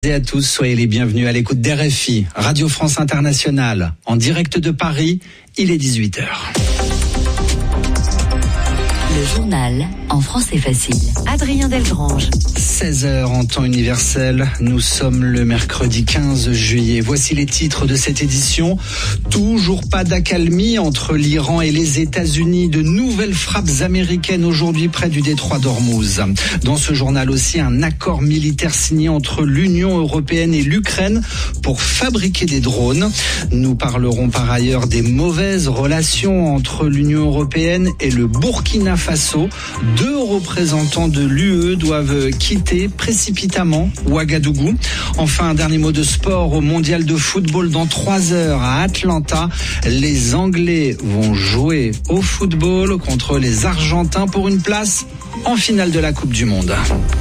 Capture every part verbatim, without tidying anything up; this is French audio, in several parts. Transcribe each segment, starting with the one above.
Et à tous, soyez les bienvenus à l'écoute d'R F I, Radio France Internationale, en direct de Paris, il est dix-huit heures. Le journal en français facile. Adrien Delgrange. seize heures en temps universel, nous sommes le mercredi quinze juillet. Voici les titres de cette édition. Toujours pas d'accalmie entre l'Iran et les États-Unis. De nouvelles frappes américaines aujourd'hui près du détroit d'Ormuz. Dans ce journal aussi, un accord militaire signé entre l'Union européenne et l'Ukraine pour fabriquer des drones. Nous parlerons par ailleurs des mauvaises relations entre l'Union européenne et le Burkina Faso. Deux représentants de l'U E doivent quitter précipitamment Ouagadougou. Enfin, un dernier mot de sport au mondial de football dans trois heures à Atlanta. Les Anglais vont jouer au football contre les Argentins pour une place en finale de la Coupe du Monde.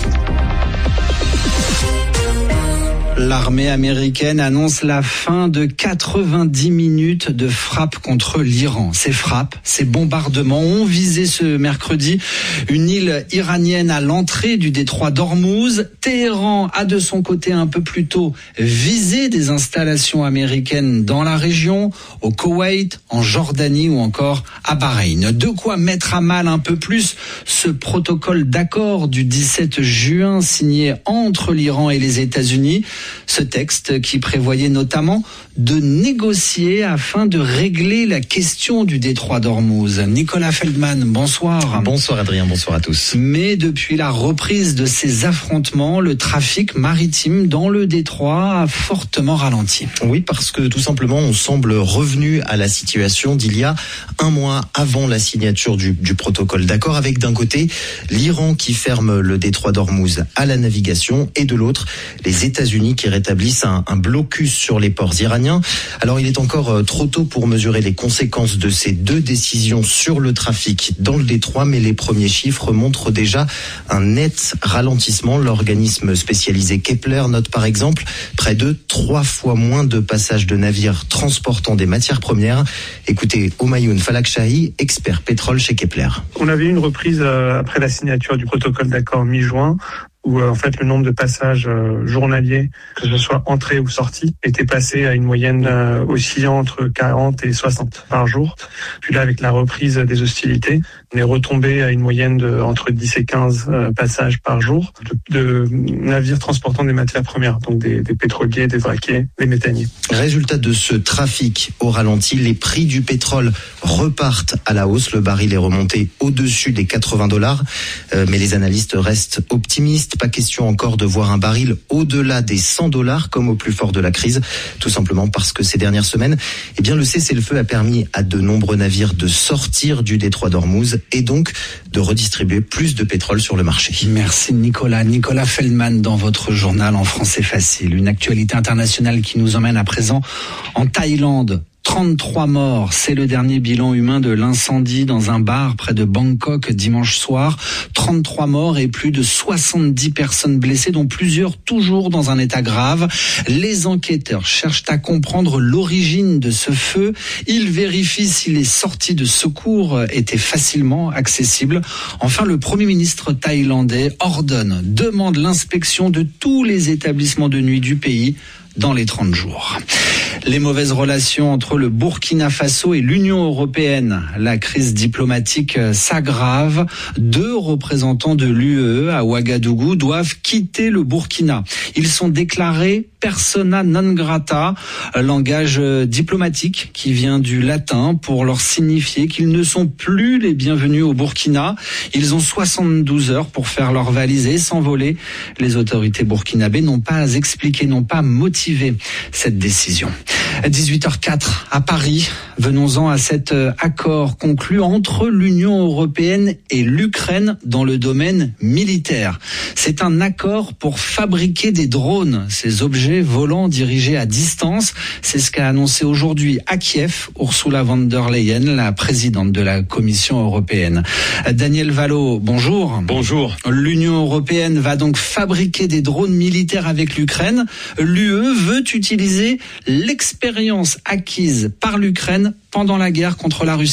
L'armée américaine annonce la fin de quatre-vingt-dix minutes de frappe contre l'Iran. Ces frappes, ces bombardements ont visé ce mercredi une île iranienne à l'entrée du détroit d'Ormuz. Téhéran a de son côté un peu plus tôt visé des installations américaines dans la région, au Koweït, en Jordanie ou encore à Bahreïn. De quoi mettre à mal un peu plus ce protocole d'accord du dix-sept juin signé entre l'Iran et les États-Unis. Ce texte qui prévoyait notamment de négocier afin de régler la question du détroit d'Ormuz. Nicolas Feldman, bonsoir. Bonsoir Adrien, bonsoir à tous. Mais depuis la reprise de ces affrontements, le trafic maritime dans le détroit a fortement ralenti. Oui, parce que tout simplement, on semble revenu à la situation d'il y a un mois avant la signature du, du protocole d'accord, avec d'un côté l'Iran qui ferme le détroit d'Ormuz à la navigation et de l'autre les États-Unis qui rétablissent un, un blocus sur les ports iraniens. Alors il est encore trop tôt pour mesurer les conséquences de ces deux décisions sur le trafic dans le détroit, mais les premiers chiffres montrent déjà un net ralentissement. L'organisme spécialisé Kepler note par exemple près de trois fois moins de passages de navires transportant des matières premières. Écoutez Omayoun Falakchahi, expert pétrole chez Kepler. On avait eu une reprise après la signature du protocole d'accord mi-juin, où euh, en fait le nombre de passages euh, journaliers, que ce soit entrée ou sortie, était passé à une moyenne euh, oscillant entre quarante et soixante par jour. Puis là, avec la reprise des hostilités, on est retombé à une moyenne de entre dix et quinze euh, passages par jour de, de navires transportant des matières premières, donc des, des pétroliers, des vraquiers, des méthaniers. Résultat de ce trafic au ralenti, les prix du pétrole repartent à la hausse. Le baril est remonté au-dessus des quatre-vingts dollars, euh, mais les analystes restent optimistes. Pas question encore de voir un baril au-delà des cent dollars comme au plus fort de la crise, tout simplement parce que ces dernières semaines, eh bien, le cessez-le-feu a permis à de nombreux navires de sortir du détroit d'Ormuz et donc de redistribuer plus de pétrole sur le marché. Merci Nicolas. Nicolas Feldman dans votre journal en français facile. Une actualité internationale qui nous emmène à présent en Thaïlande. trente-trois morts, c'est le dernier bilan humain de l'incendie dans un bar près de Bangkok dimanche soir. trente-trois morts et plus de soixante-dix personnes blessées, dont plusieurs toujours dans un état grave. Les enquêteurs cherchent à comprendre l'origine de ce feu. Ils vérifient si les sorties de secours étaient facilement accessibles. Enfin, le Premier ministre thaïlandais ordonne, demande l'inspection de tous les établissements de nuit du pays dans les trente jours. Les mauvaises relations entre le Burkina Faso et l'Union européenne. La crise diplomatique s'aggrave. Deux représentants de l'U E à Ouagadougou doivent quitter le Burkina. Ils sont déclarés persona non grata, langage diplomatique qui vient du latin pour leur signifier qu'ils ne sont plus les bienvenus au Burkina. Ils ont soixante-douze heures pour faire leur valise et s'envoler. Les autorités burkinabées n'ont pas expliqué, n'ont pas motivé cette décision. dix-huit heures quatre à Paris. Venons-en à cet accord conclu entre l'Union européenne et l'Ukraine dans le domaine militaire. C'est un accord pour fabriquer des drones, ces objets volants dirigés à distance. C'est ce qu'a annoncé aujourd'hui à Kiev Ursula von der Leyen, la présidente de la Commission européenne. Daniel Valo, bonjour. Bonjour. L'Union européenne va donc fabriquer des drones militaires avec l'Ukraine. L'U E veut utiliser l'expérience acquise par l'Ukraine pendant la guerre contre la Russie.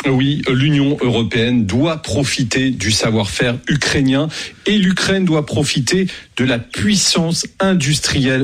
Oui, l'Union européenne doit profiter du savoir-faire ukrainien et l'Ukraine doit profiter de la puissance industrielle